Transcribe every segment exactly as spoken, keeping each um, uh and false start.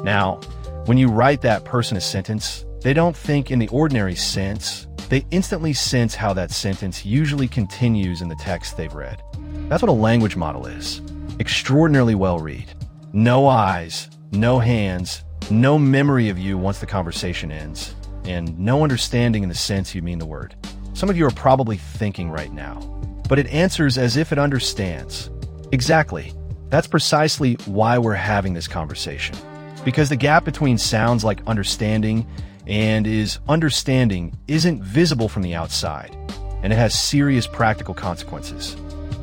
Now, when you write that person a sentence, they don't think in the ordinary sense. They instantly sense how that sentence usually continues in the text they've read. That's what a language model is. Extraordinarily well read. No eyes, no hands, no memory of you once the conversation ends, and no understanding in the sense you mean the word. Some of you are probably thinking right now, but it answers as if it understands. Exactly. That's precisely why we're having this conversation. Because the gap between sounds like understanding and is understanding isn't visible from the outside, and it has serious practical consequences.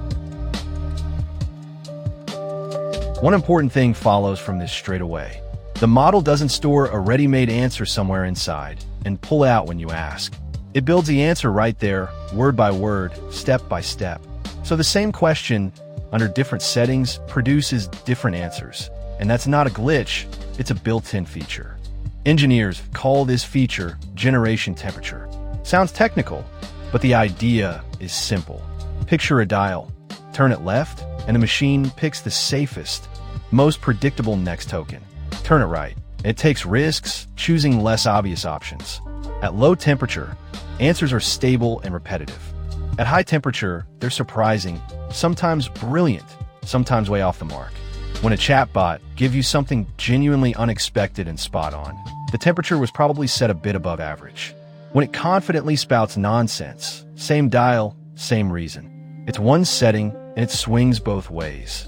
One important thing follows from this straight away. The model doesn't store a ready-made answer somewhere inside and pull it out when you ask. It builds the answer right there, word by word, step by step. So the same question, under different settings, produces different answers. And that's not a glitch, it's a built-in feature. Engineers call this feature generation temperature. Sounds technical, but the idea is simple. Picture a dial. Turn it left, and the machine picks the safest, most predictable next token. Turn it right. It takes risks, choosing less obvious options. At low temperature, answers are stable and repetitive. At high temperature, they're surprising, sometimes brilliant, sometimes way off the mark. When a chatbot gives you something genuinely unexpected and spot on, the temperature was probably set a bit above average. When it confidently spouts nonsense, same dial, same reason. It's one setting, and it swings both ways.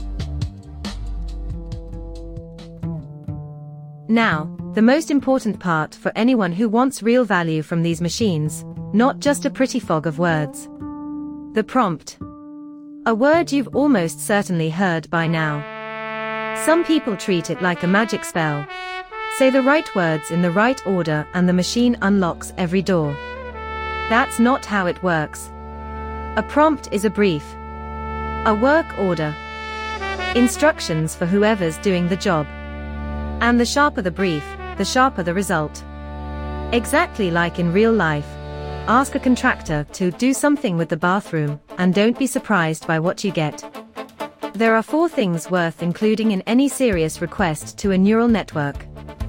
Now, the most important part for anyone who wants real value from these machines, not just a pretty fog of words. The prompt. A word you've almost certainly heard by now. Some people treat it like a magic spell. Say the right words in the right order and the machine unlocks every door. That's not how it works. A prompt is a brief. A work order. Instructions for whoever's doing the job. And the sharper the brief, the sharper the result. Exactly like in real life. Ask a contractor to do something with the bathroom, and don't be surprised by what you get. There are four things worth including in any serious request to a neural network.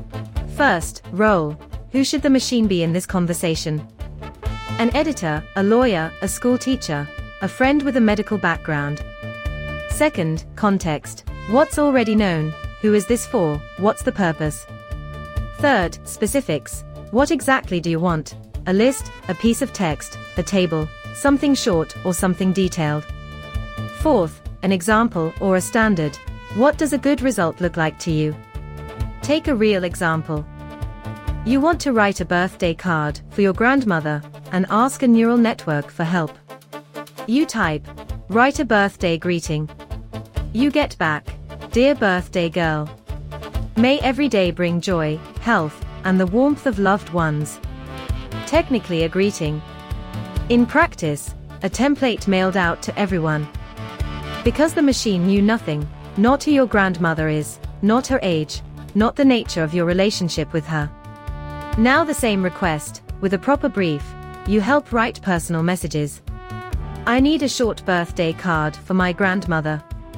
First, role. Who should the machine be in this conversation? An editor, a lawyer, a school teacher, a friend with a medical background. Second, context. What's already known? Who is this for? What's the purpose? Third, specifics. What exactly do you want? A list, a piece of text, a table, something short or something detailed. Fourth, an example or a standard. What does a good result look like to you? Take a real example. You want to write a birthday card for your grandmother and ask a neural network for help. You type, write a birthday greeting. You get back, dear birthday girl. May every day bring joy, health, and the warmth of loved ones. Technically a greeting. In practice, a template mailed out to everyone. Because the machine knew nothing, not who your grandmother is, not her age, not the nature of your relationship with her. Now the same request, with a proper brief, you help write personal messages. I need a short birthday card for my grandmother.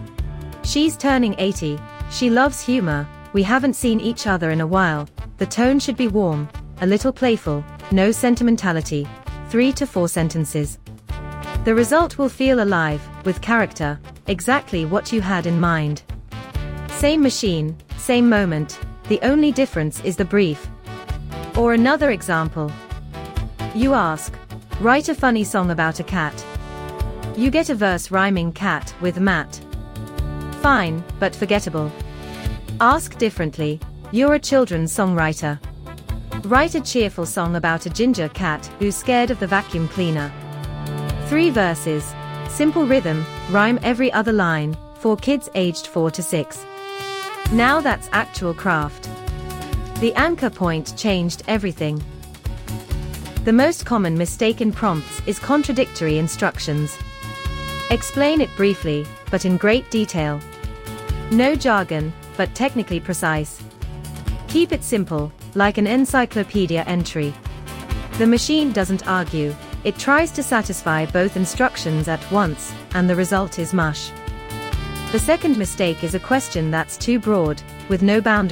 She's turning eighty, she loves humor, we haven't seen each other in a while, the tone should be warm, a little playful, no sentimentality, three to four sentences. The result will feel alive, with character, exactly what you had in mind. Same machine, same moment, the only difference is the brief. Or another example. You ask, write a funny song about a cat. You get a verse rhyming cat with Matt. Fine, but forgettable. Ask differently, you're a children's songwriter. Write a cheerful song about a ginger cat who's scared of the vacuum cleaner. Three verses, simple rhythm, rhyme every other line, for kids aged four to six. Now that's actual craft. The anchor point changed everything. The most common mistake in prompts is contradictory instructions. Explain it briefly, but in great detail. No jargon, but technically precise. Keep it simple, like an encyclopedia entry. The machine doesn't argue, it tries to satisfy both instructions at once, and the result is mush. The second mistake is a question that's too broad, with no boundaries.